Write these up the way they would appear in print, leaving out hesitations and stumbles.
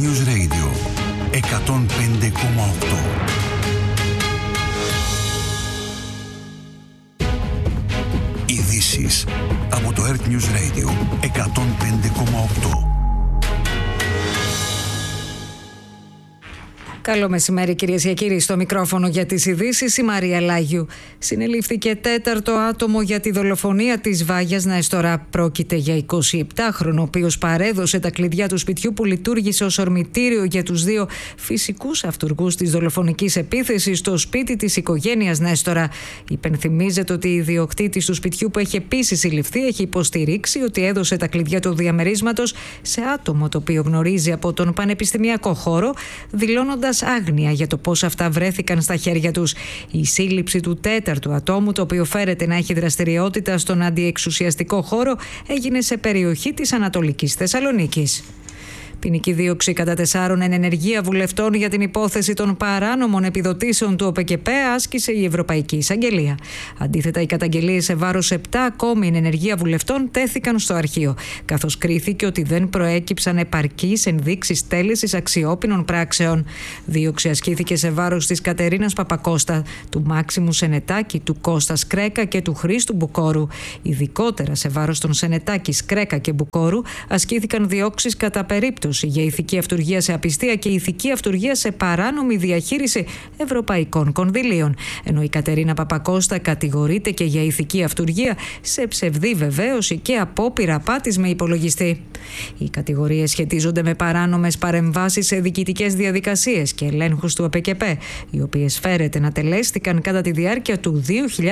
News Radio 105,8. Ειδήσεις από το Earth News Radio 105,8. Καλό μεσημέρι, κυρίες και κύριοι. Στο μικρόφωνο για τις ειδήσεις η Μαρία Λάγιου. Συνελήφθηκε τέταρτο άτομο για τη δολοφονία της Βάγιας Ναεστορά. Πρόκειται για 27χρονο, ο οποίος παρέδωσε τα κλειδιά του σπιτιού που λειτουργήσε ως ορμητήριο για τους δύο φυσικούς αυτουργούς της δολοφονικής επίθεσης στο σπίτι της οικογένειας Ναεστορά. Υπενθυμίζεται ότι η ιδιοκτήτης του σπιτιού, που έχει επίσης συλληφθεί, έχει υποστηρίξει ότι έδωσε τα κλειδιά του διαμερίσματος σε άτομο το οποίο γνωρίζει από τον πανεπιστημιακό χώρο, δηλώνοντας άγνοια για το πώς αυτά βρέθηκαν στα χέρια τους. Η σύλληψη του τέταρτου ατόμου, το οποίο φέρεται να έχει δραστηριότητα στον αντιεξουσιαστικό χώρο, έγινε σε περιοχή της Ανατολικής Θεσσαλονίκης. Ποινική δίωξη κατά 4 εν ενεργεία βουλευτών για την υπόθεση των παράνομων επιδοτήσεων του ΟΠΚΠ άσκησε η Ευρωπαϊκή Εισαγγελία. Αντίθετα, οι καταγγελίες σε βάρος 7 ακόμη εν ενεργεία βουλευτών τέθηκαν στο αρχείο, καθώς κρίθηκε ότι δεν προέκυψαν επαρκείς ενδείξεις τέλεσης αξιόπινων πράξεων. Δίωξη ασκήθηκε σε βάρος της Κατερίνας Παπακώστα, του Μάξιμου Σενετάκη, του Κώστα Σκρέκα και του Χρήστου Μπουκόρου. Ειδικότερα σε βάρος των Σενετάκη, Σκρέκα και Μπουκόρου ασκήθηκαν διώξεις κατά περίπτωση για ηθική αυτουργία σε απιστία και ηθική αυτουργία σε παράνομη διαχείριση ευρωπαϊκών κονδυλίων. Ενώ η Κατερίνα Παπακώστα κατηγορείται και για ηθική αυτουργία σε ψευδή βεβαίωση και απόπειρα απάτης με υπολογιστή. Οι κατηγορίες σχετίζονται με παράνομες παρεμβάσεις σε διοικητικές διαδικασίες και ελέγχους του ΟΠΚΠ, οι οποίες φέρεται να τελέστηκαν κατά τη διάρκεια του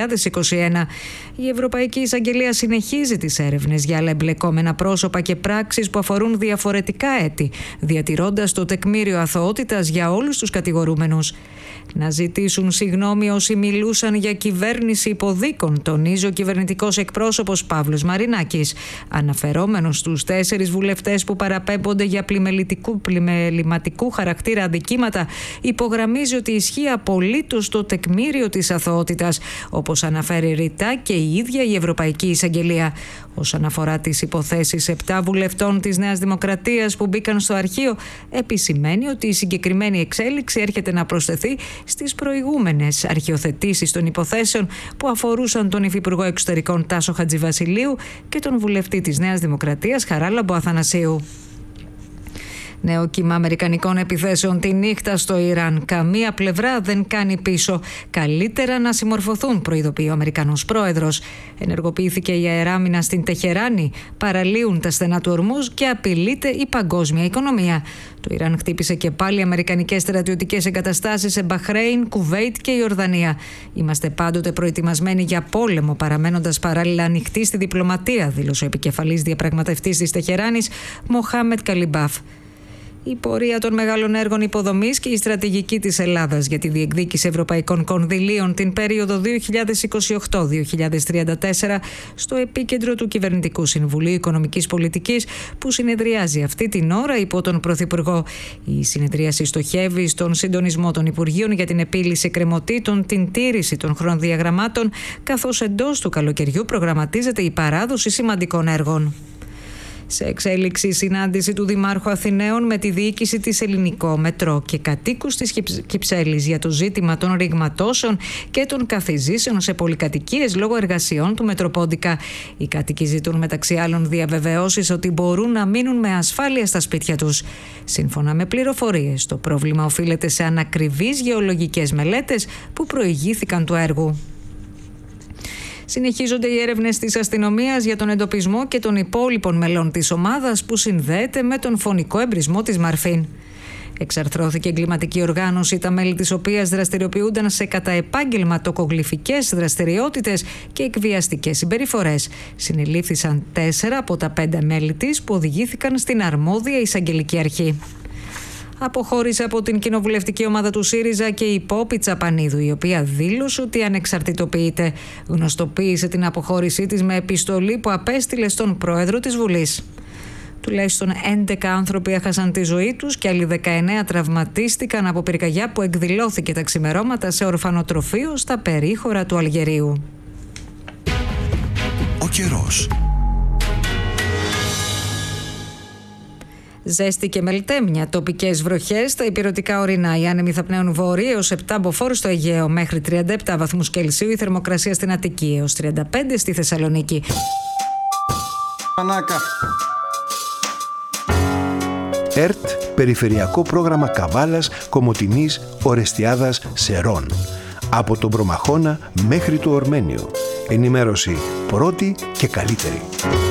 2021. Η Ευρωπαϊκή Εισαγγελία συνεχίζει τις έρευνες για άλλα εμπλεκόμενα πρόσωπα και πράξεις που αφορούν διαφορετικά έτη, διατηρώντας το τεκμήριο αθωότητας για όλους τους κατηγορούμενους. Να ζητήσουν συγγνώμη όσοι μιλούσαν για κυβέρνηση υποδίκων, τονίζει ο κυβερνητικός εκπρόσωπος Παύλος Μαρινάκης. Αναφερόμενος στους 4 βουλευτές που παραπέμπονται για πλημεληματικού χαρακτήρα αδικήματα, υπογραμμίζει ότι ισχύει απολύτως το τεκμήριο της αθωότητας, όπως αναφέρει ρητά και η ίδια η Ευρωπαϊκή Εισαγγελία. Όσον αφορά τις υποθέσεις 7 βουλευτών της Νέας Δημοκρατίας που μπήκαν στο αρχείο, επισημαίνει ότι η συγκεκριμένη εξέλιξη έρχεται να προσθεθεί στις προηγούμενες αρχιοθετήσεις των υποθέσεων που αφορούσαν τον Υφυπουργό Εξωτερικών Τάσο Χατζηβασιλείου και τον βουλευτή της Νέας Δημοκρατίας Χαράλαμπο Αθανασίου. Νέο κύμα αμερικανικών επιθέσεων τη νύχτα στο Ιράν. Καμία πλευρά δεν κάνει πίσω. Καλύτερα να συμμορφωθούν, προειδοποιεί ο Αμερικανός πρόεδρος. Ενεργοποιήθηκε η αεράμινα στην Τεχεράνη, παραλύουν τα στενά του Ορμούζ και απειλείται η παγκόσμια οικονομία. Το Ιράν χτύπησε και πάλι αμερικανικές στρατιωτικές εγκαταστάσεις σε Μπαχρέιν, Κουβέιτ και Ιορδανία. Είμαστε πάντοτε προετοιμασμένοι για πόλεμο, παραμένοντας παράλληλα ανοιχτοί στη διπλωματία, δήλωσε ο επικεφαλής διαπραγματευτής της Τεχεράνης, Μοχάμετ Καλιμπάφ. Η πορεία των μεγάλων έργων υποδομής και η στρατηγική της Ελλάδας για τη διεκδίκηση ευρωπαϊκών κονδυλίων την περίοδο 2028-2034 στο επίκεντρο του Κυβερνητικού Συμβουλίου Οικονομικής Πολιτικής που συνεδριάζει αυτή την ώρα υπό τον Πρωθυπουργό. Η συνεδρίαση στοχεύει στον συντονισμό των Υπουργείων για την επίλυση εκκρεμωτήτων, την τήρηση των χρονοδιαγραμμάτων, καθώς εντός του καλοκαιριού προγραμματίζεται η παράδοση σημαντικών έργων. Σε εξέλιξη η συνάντηση του Δημάρχου Αθηναίων με τη διοίκηση της Ελληνικό Μετρό και κατοίκους της Κυψέλης για το ζήτημα των ρηγματώσεων και των καθιζήσεων σε πολυκατοικίες λόγω εργασιών του Μετροπόντικα. Οι κάτοικοι ζητούν μεταξύ άλλων διαβεβαιώσεις ότι μπορούν να μείνουν με ασφάλεια στα σπίτια τους. Σύμφωνα με πληροφορίες, το πρόβλημα οφείλεται σε ανακριβείς γεωλογικές μελέτες που προηγήθηκαν του έργου. Συνεχίζονται οι έρευνες της αστυνομίας για τον εντοπισμό και των υπόλοιπων μελών της ομάδας που συνδέεται με τον φωνικό εμπρισμό της Μαρφίν. Εξαρθρώθηκε εγκληματική οργάνωση, τα μέλη της οποίας δραστηριοποιούνταν σε κατά επάγγελμα τοκογλυφικές δραστηριότητες και εκβιαστικές συμπεριφορές. Συνελήφθησαν 4 από τα 5 μέλη της που οδηγήθηκαν στην αρμόδια εισαγγελική αρχή. Αποχώρησε από την κοινοβουλευτική ομάδα του ΣΥΡΙΖΑ και η Πόπη Τσαπανίδου, η οποία δήλωσε ότι ανεξαρτητοποιείται. Γνωστοποίησε την αποχώρησή της με επιστολή που απέστειλε στον πρόεδρο της Βουλής. Τουλάχιστον 11 άνθρωποι έχασαν τη ζωή τους και άλλοι 19 τραυματίστηκαν από πυρκαγιά που εκδηλώθηκε τα ξημερώματα σε ορφανοτροφείο στα περίχωρα του Αλγερίου. Ο καιρός. Ζέστη και μελτέμια, τοπικές βροχές στα ηπειρωτικά ορεινά. Οι άνεμοι θα πνέουν βορρή έως 7 μποφόρ στο Αιγαίο, μέχρι 37 βαθμούς Κελσίου η θερμοκρασία στην Αττική, έως 35 στη Θεσσαλονίκη. ΕΡΤ, Περιφερειακό Πρόγραμμα Καβάλας, Κομοτηνής, Ορεστιάδας, Σερών. Από τον Προμαχώνα μέχρι το Ορμένιο. Ενημέρωση πρώτη και καλύτερη.